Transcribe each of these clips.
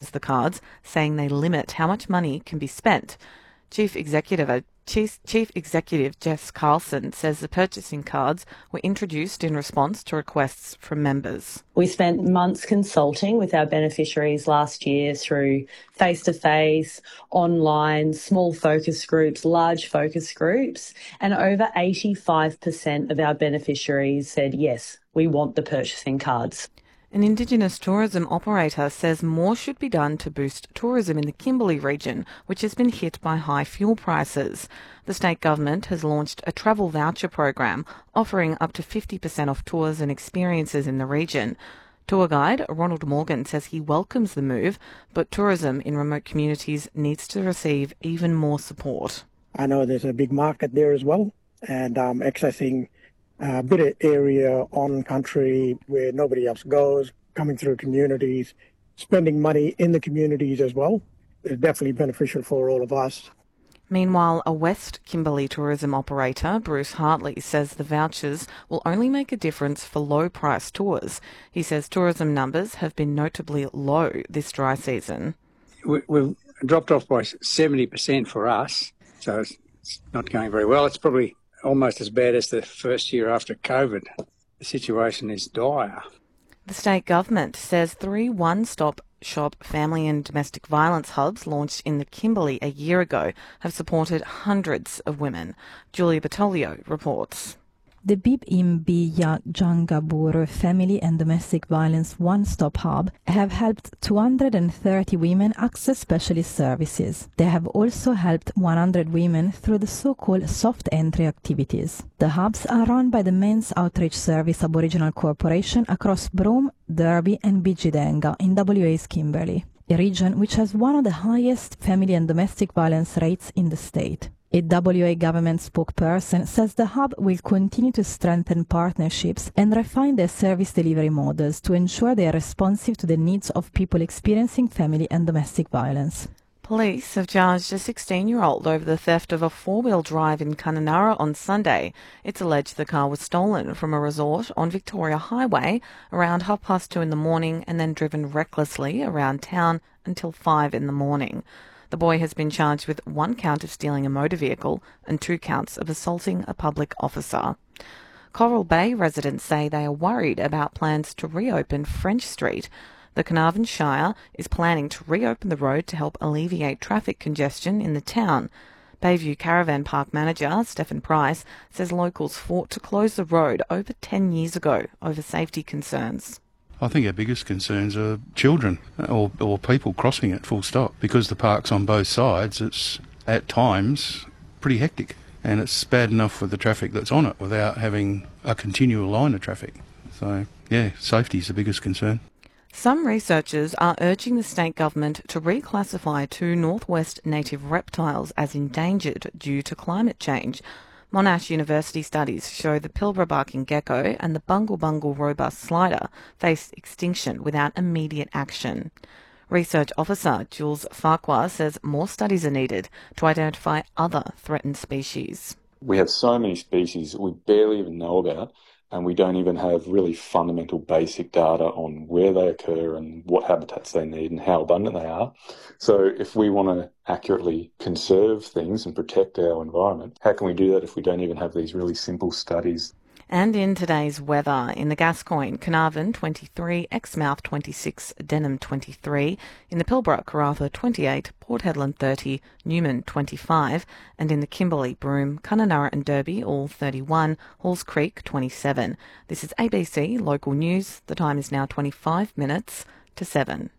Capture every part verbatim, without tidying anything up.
opposes the cards, saying they limit how much money can be spent. Chief Executive Chief, Chief Executive Jess Carlson says the purchasing cards were introduced in response to requests from members. We spent months consulting with our beneficiaries last year through face-to-face, online, small focus groups, large focus groups, and over eighty-five percent of our beneficiaries said, yes, we want the purchasing cards. An Indigenous tourism operator says more should be done to boost tourism in the Kimberley region, which has been hit by high fuel prices. The state government has launched a travel voucher program offering up to fifty percent off tours and experiences in the region. Tour guide Ronald Morgan says he welcomes the move, but tourism in remote communities needs to receive even more support. I know there's a big market there as well, and um, accessing a bit of area on country where nobody else goes, coming through communities, spending money in the communities as well, is definitely beneficial for all of us. Meanwhile, a West Kimberley tourism operator, Bruce Hartley, says the vouchers will only make a difference for low-price tours. He says tourism numbers have been notably low this dry season. We've dropped off by seventy percent for us, so it's not going very well. It's probably almost as bad as the first year after COVID. The situation is dire. The state government says three one-stop shop family and domestic violence hubs launched in the Kimberley a year ago have supported hundreds of women. Julia Battolio reports. The Bib-Imbi Jangabur Family and Domestic Violence One-Stop Hub have helped two hundred thirty women access specialist services. They have also helped one hundred women through the so-called soft entry activities. The hubs are run by the Men's Outreach Service Aboriginal Corporation across Broome, Derby and Bijidenga in W A's Kimberley, a region which has one of the highest family and domestic violence rates in the state. A W A government spokesperson says the hub will continue to strengthen partnerships and refine their service delivery models to ensure they are responsive to the needs of people experiencing family and domestic violence. Police have charged a sixteen-year-old over the theft of a four-wheel drive in Kununurra on Sunday. It's alleged the car was stolen from a resort on Victoria Highway around half past two in the morning and then driven recklessly around town until five in the morning. The boy has been charged with one count of stealing a motor vehicle and two counts of assaulting a public officer. Coral Bay residents say they are worried about plans to reopen French Street. The Carnarvon Shire is planning to reopen the road to help alleviate traffic congestion in the town. Bayview Caravan Park manager Stephen Price says locals fought to close the road over ten years ago over safety concerns. I think our biggest concerns are children or, or people crossing it, full stop. Because the park's on both sides, it's at times pretty hectic. And it's bad enough with the traffic that's on it without having a continual line of traffic. So, yeah, safety is the biggest concern. Some researchers are urging the state government to reclassify two northwest native reptiles as endangered due to climate change. Monash University studies show the Pilbara barking gecko and the bungle bungle robust slider face extinction without immediate action. Research officer Jules Farquhar says more studies are needed to identify other threatened species. We have so many species that we barely even know about, and we don't even have really fundamental basic data on where they occur and what habitats they need and how abundant they are. So if we want to accurately conserve things and protect our environment, how can we do that if we don't even have these really simple studies? And in today's weather, in the Gascoyne, Carnarvon twenty-three, Exmouth twenty-six, Denham twenty-three, in the Pilbara, Karratha twenty-eight, Port Hedland thirty, Newman twenty-five, and in the Kimberley, Broome, Kununurra and Derby all thirty-one, Halls Creek twenty-seven. This is A B C Local News. The time is now twenty-five minutes to seven.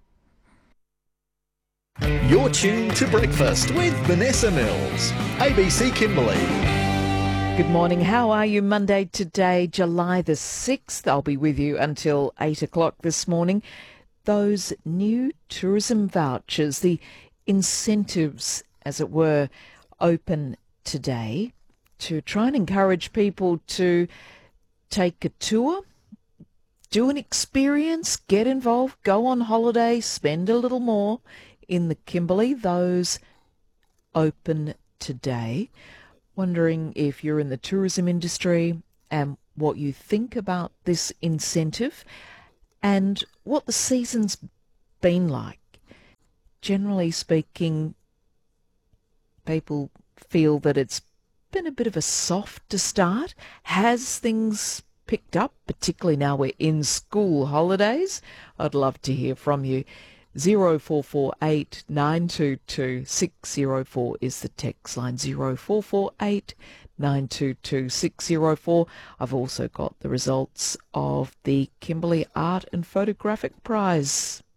You're tuned to Breakfast with Vanessa Mills, A B C Kimberley. Good morning. How are you? Monday today, July the sixth. I'll be with you until eight o'clock this morning. Those new tourism vouchers, the incentives, as it were, open today to try and encourage people to take a tour, do an experience, get involved, go on holiday, spend a little more in the Kimberley. Those open today. Wondering if you're in the tourism industry and what you think about this incentive and what the season's been like. generally speaking, people feel that it's been a bit of a softer start. Has things picked up, particularly now we're in school holidays? I'd love to hear from you. zero four four eight nine two two six zero four is the text line, zero four four eight nine two two six zero four. I've also got the results of the Kimberley Art and Photographic Prize.